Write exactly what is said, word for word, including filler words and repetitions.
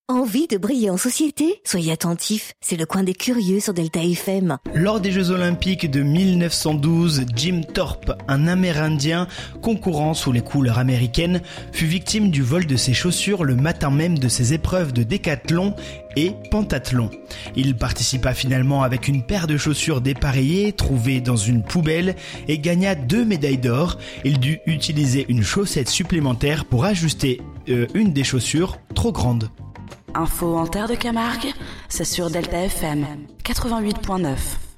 Envie de briller en société ? Soyez attentifs, c'est le coin des curieux sur Delta F M. Lors des Jeux Olympiques de mille neuf cent douze, Jim Thorpe, un Amérindien concourant sous les couleurs américaines, fut victime du vol de ses chaussures le matin même de ses épreuves de décathlon et pentathlon. Il participa finalement avec une paire de chaussures dépareillées trouvées dans une poubelle et gagna deux médailles d'or. Il dut utiliser une chaussette supplémentaire pour ajuster euh, une des chaussures trop grande. Info en terre de Camargue, c'est sur Delta F M quatre-vingt-huit point neuf.